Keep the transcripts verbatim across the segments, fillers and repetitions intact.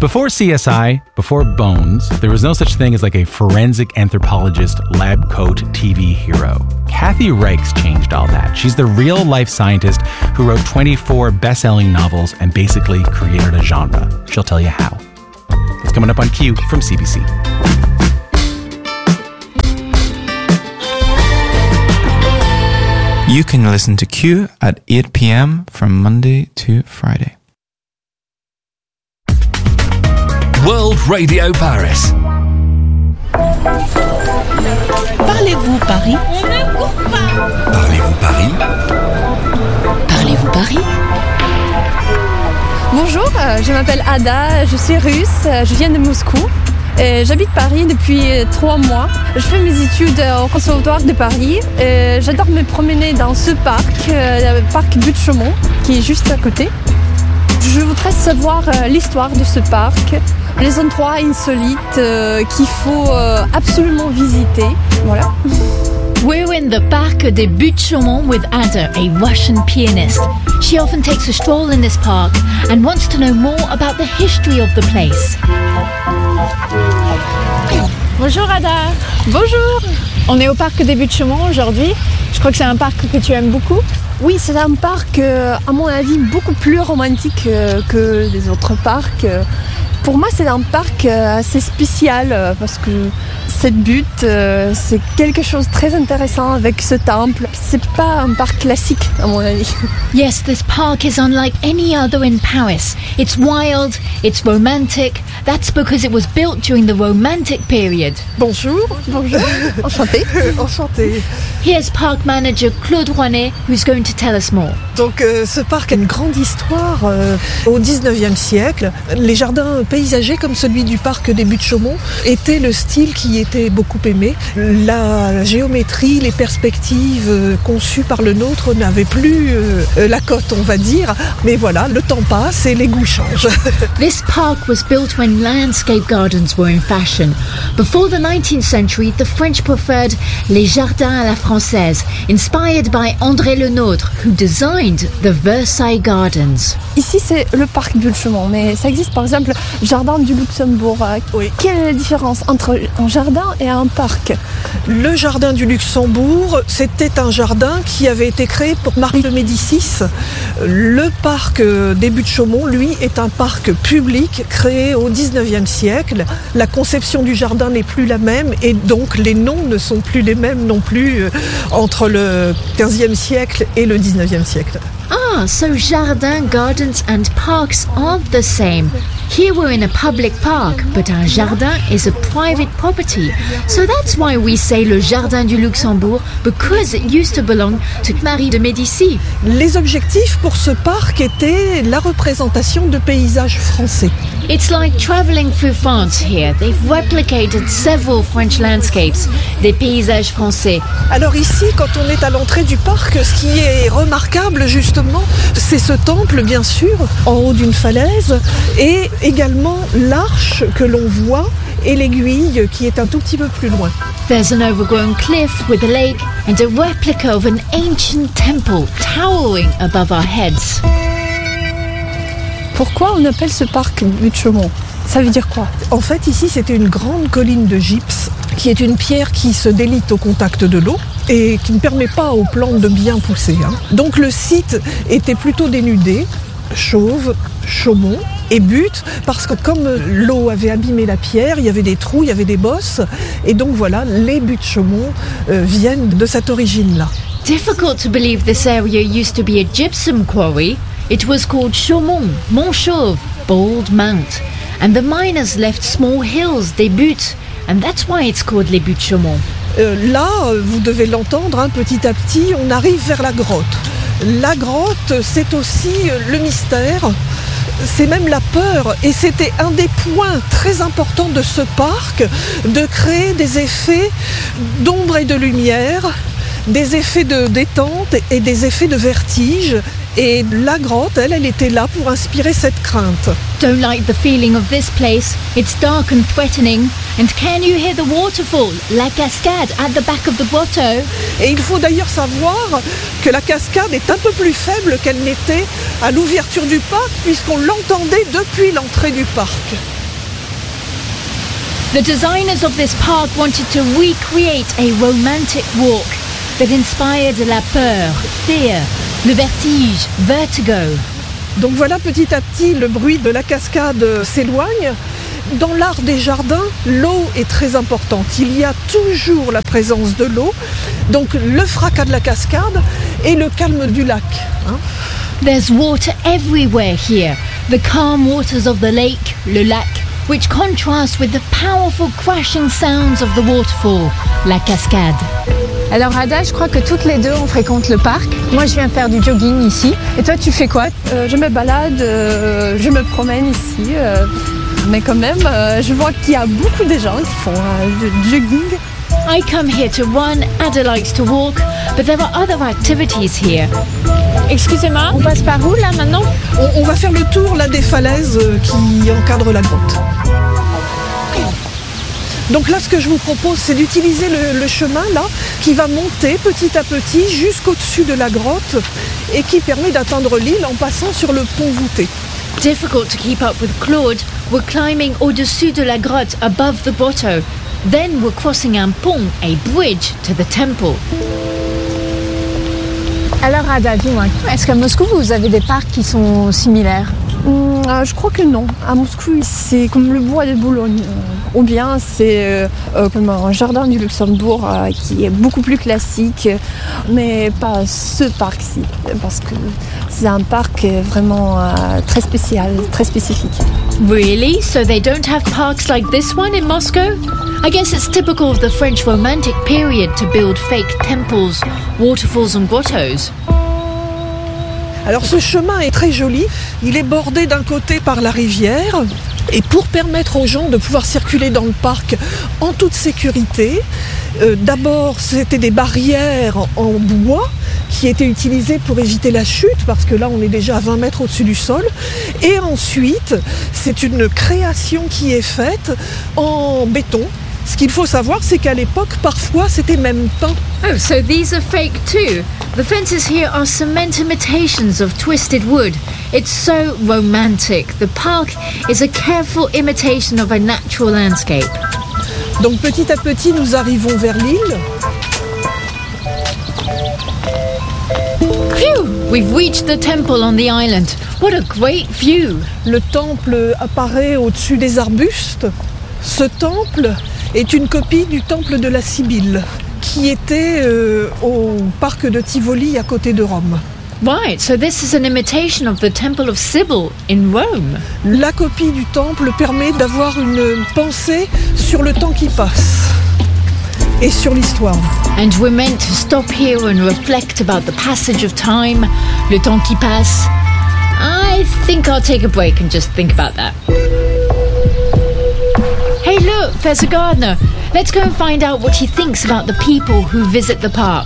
Before C S I, before Bones, there was no such thing as like a forensic anthropologist lab coat T V hero. Kathy Reichs changed all that. She's the real-life scientist who wrote twenty-four best-selling novels and basically created a genre. She'll tell you how. It's coming up on Q from C B C. You can listen to Q at eight p.m. from Monday to Friday. World Radio Paris. Parlez-vous Paris? On ne court pas. Parlez-vous Paris? Parlez-vous Paris? Bonjour, je m'appelle Ada, je suis russe, je viens de Moscou. Et j'habite Paris depuis trois mois. Je fais mes études au Conservatoire de Paris. Et j'adore me promener dans ce parc, le parc Buttes Chaumont, qui est juste à côté. Je voudrais savoir l'histoire de ce parc, les endroits insolites qu'il faut absolument visiter. Voilà. We're in the Parc des Buttes Chaumont with Ada, a Russian pianist. She often takes a stroll in this park and wants to know more about the history of the place. Bonjour Ada. Bonjour. On est au Parc des Buttes Chaumont aujourd'hui. Je crois que c'est un parc que tu aimes beaucoup. Oui, c'est un parc, à mon avis, beaucoup plus romantique que les autres parcs. Pour moi, c'est un parc assez spécial parce que cette butte, c'est quelque chose de très intéressant avec ce temple. C'est pas un parc classique, à mon avis. Yes, this park is unlike any other in Paris. It's wild, it's romantic. That's because it was built during the Romantic period. Bonjour, bonjour, enchantée. Enchantée. Here's park manager Claude Rouanet, who's going to tell us more. Donc, euh, ce parc a une grande histoire. Euh, au dix-neuvième siècle, les jardins paysagers comme celui du parc des Buttes Chaumont étaient le style qui était beaucoup aimé. La géométrie, les perspectives euh, conçues par le nôtre n'avaient plus euh, la cote, on va dire. Mais voilà, le temps passe et les goûts changent. This park was built when landscape gardens were in fashion. Before the nineteenth century, the French preferred les jardins à la française, inspired by André Le Nôtre, who designed the Versailles Gardens. Ici, c'est le parc Buttes Chaumont, mais ça existe par exemple Jardin du Luxembourg. Oui. Quelle est la différence entre un jardin et un parc? Le jardin du Luxembourg, c'était un jardin qui avait été créé pour Marie de Médicis. Le parc des Buttes Chaumont, lui, est un parc public créé au dix-neuvième siècle. La conception du jardin n'est plus la même et donc les noms ne sont plus les mêmes non plus entre le quinzième siècle et le dix-neuvième siècle. Ah, so jardins, gardens and parks aren't the same. Here we're in a public park, but un jardin is a private property. So that's why we say le Jardin du Luxembourg, because it used to belong to Marie de Médicis. Les objectifs pour ce parc étaient la représentation de paysages français. It's like traveling through France here. They've replicated several French landscapes, des paysages français. Alors ici, quand on est à l'entrée du parc, ce qui est remarquable justement, c'est ce temple bien sûr, en haut d'une falaise, et également l'arche que l'on voit et l'aiguille qui est un tout petit peu plus loin. There's an overgrown cliff with a lake and a replica of an ancient temple towering above our heads. Pourquoi on appelle ce parc Buttes Chaumont? Ça veut dire quoi? En fait, ici, c'était une grande colline de gypse, qui est une pierre qui se délite au contact de l'eau et qui ne permet pas aux plantes de bien pousser. Hein. Donc le site était plutôt dénudé, chauve, chaumont et butte, parce que comme l'eau avait abîmé la pierre, il y avait des trous, il y avait des bosses, et donc voilà, les Buttes Chaumont euh, viennent de cette origine-là. Difficult to believe this area used to be a gypsum quarry. It was called Chaumont, Mont Chauve, Bald Mount. And the miners left small hills, des buttes, and that's why it's called les Buttes Chaumont. Euh, là, vous devez l'entendre, hein, petit à petit, on arrive vers la grotte. La grotte, c'est aussi le mystère, c'est même la peur, et c'était un des points très importants de ce parc, de créer des effets d'ombre et de lumière, des effets de détente et des effets de vertige. Et la grotte, elle, elle était là pour inspirer cette crainte. Don't like the feeling of this place. It's dark and threatening. And can you hear the waterfall, la cascade, at the back of the grotto? Et il faut d'ailleurs savoir que la cascade est un peu plus faible qu'elle n'était à l'ouverture du parc, puisqu'on l'entendait depuis l'entrée du parc. The designers of this park wanted to recreate a romantic walk that inspired la peur, fear, le vertige, vertigo. Donc voilà, petit à petit, le bruit de la cascade s'éloigne. Dans l'art des jardins, l'eau est très importante. Il y a toujours la présence de l'eau, donc le fracas de la cascade et le calme du lac. Hein. There's water everywhere here. The calm waters of the lake, le lac, which contrast with the powerful crashing sounds of the waterfall, la cascade. Alors Ada, je crois que toutes les deux on fréquente le parc. Moi je viens faire du jogging ici. Et toi tu fais quoi? Euh, je me balade, euh, je me promène ici. Euh, mais quand même, euh, je vois qu'il y a beaucoup de gens qui font euh, du jogging. I come here to run, Ada likes to walk, but there are other activities here. Excusez-moi, on passe par où là maintenant? On, on va faire le tour là des falaises qui encadrent la grotte. Donc là, ce que je vous propose, c'est d'utiliser le, le chemin là, qui va monter petit à petit jusqu'au-dessus de la grotte et qui permet d'atteindre l'île en passant sur le pont voûté. Difficult to keep up with Claude. We're climbing au-dessus de la grotte, above the grotto. Then we're crossing un pont, a bridge, to the temple. Alors Ada, dis-moi, est-ce qu'à Moscou vous avez des parcs qui sont similaires? Hum, euh, je crois que non. À Moscou, c'est comme le bois de Boulogne. Euh, ou bien c'est euh, euh, comme un jardin du Luxembourg euh, qui est beaucoup plus classique, mais pas ce parc-ci, parce que c'est un parc vraiment euh, très spécial, très spécifique. Really? So they don't have parks like this one in Moscow? I guess it's typical of the French Romantic period to build fake temples, waterfalls and grottos. Alors ce chemin est très joli, il est bordé d'un côté par la rivière et pour permettre aux gens de pouvoir circuler dans le parc en toute sécurité, euh, d'abord c'était des barrières en bois qui étaient utilisées pour éviter la chute parce que là on est déjà à vingt mètres au-dessus du sol et ensuite c'est une création qui est faite en béton. Ce qu'il faut savoir, c'est qu'à l'époque, parfois, c'était même peint. Oh, so these are fake too. The fences here are cement imitations of twisted wood. It's so romantic. The park is a careful imitation of a natural landscape. Donc petit à petit, nous arrivons vers l'île. Phew! We've reached the temple on the island. What a great view! Le temple apparaît au-dessus des arbustes. Ce temple est une copie du temple de la Sibylle, qui était euh, au parc de Tivoli à côté de Rome. Right, so this is an imitation of the Temple of Sibyl in Rome. La copie du temple permet d'avoir une pensée sur le temps qui passe et sur l'histoire. And we're meant to stop here and reflect about the passage of time, le temps qui passe. I think I'll take a break and just think about that. Hey look, there's a gardener. Let's go and find out what he thinks about the people who visit the park.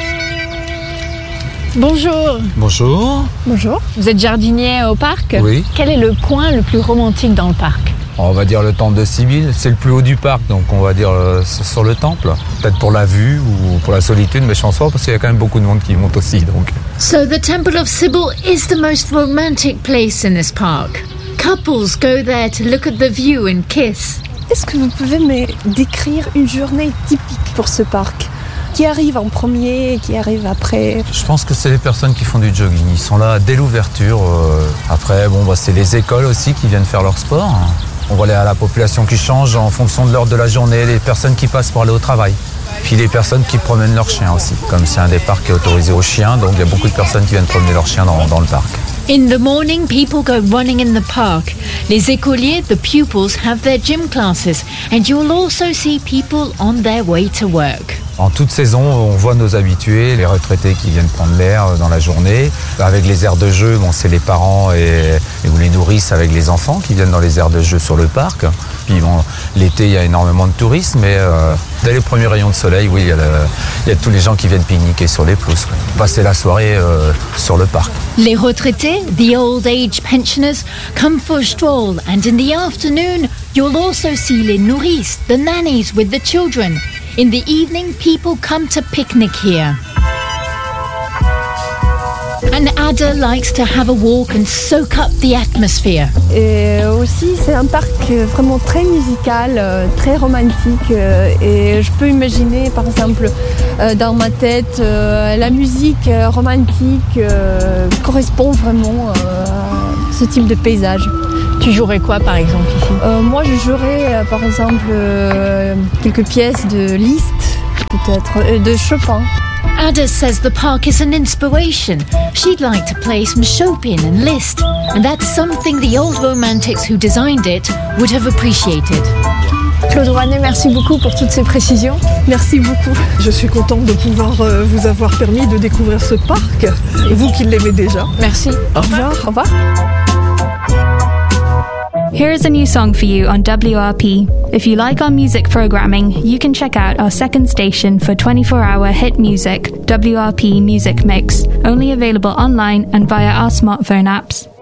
Bonjour. Bonjour. Bonjour. Vous êtes jardinier au parc? Oui. Quel est le coin le plus romantique dans le parc? On va dire le temple de Sibylle, c'est le plus haut du parc, donc on va dire euh, sur le temple. Peut-être pour la vue ou pour la solitude, mais je pense pas parce qu'il y a quand même beaucoup de monde qui monte aussi. Donc. So the Temple of Sibyl is the most romantic place in this park. Couples go there to look at the view and kiss. Est-ce que vous pouvez me décrire une journée typique pour ce parc? Qui arrive en premier, qui arrive après? Je pense que c'est les personnes qui font du jogging. Ils sont là dès l'ouverture. Après, bon, bah, c'est les écoles aussi qui viennent faire leur sport. On voit la population qui change en fonction de l'heure de la journée, les personnes qui passent pour aller au travail. Puis les personnes qui promènent leurs chiens aussi. Comme c'est un des parcs qui est autorisé aux chiens, donc il y a beaucoup de personnes qui viennent promener leurs chiens dans, dans le parc. In the morning, people go running in the park. Les écoliers, the pupils, have their gym classes, and you'll also see people on their way to work. En toute saison, on voit nos habitués, les retraités qui viennent prendre l'air dans la journée. Avec les aires de jeu, bon, c'est les parents et, et ou les nourrices avec les enfants qui viennent dans les aires de jeu sur le parc. Puis bon, l'été, il y a énormément de touristes, mais euh, dès les premiers rayons de soleil, oui, il y a, le, il y a tous les gens qui viennent pique-niquer sur les pelouses. Passer la soirée euh, sur le parc. Les retraités, the old age pensioners, come for a stroll, and in the afternoon, you'll also see les nourrices, the nannies with the children. In the evening, people come to picnic here. And Ada likes to have a walk and soak up the atmosphere. Et aussi, c'est un parc vraiment très musical, très romantique. Et je peux imaginer, par exemple, dans ma tête, la musique romantique correspond vraiment à ce type de paysage. Tu jouerais quoi, par exemple, ici euh, Moi, je jouerais, euh, par exemple, euh, quelques pièces de Liszt, peut-être, euh, de Chopin. Ada says the park is an inspiration. She'd like to play some Chopin and Liszt, and that's something the old romantics who designed it would have appreciated. Claude Rouanet, merci beaucoup pour toutes ces précisions. Merci beaucoup. Je suis contente de pouvoir euh, vous avoir permis de découvrir ce parc, vous qui l'aimez déjà. Merci. Au revoir. Au revoir. Here is a new song for you on W R P. If you like our music programming, you can check out our second station for twenty-four hour hit music, W R P Music Mix, only available online and via our smartphone apps.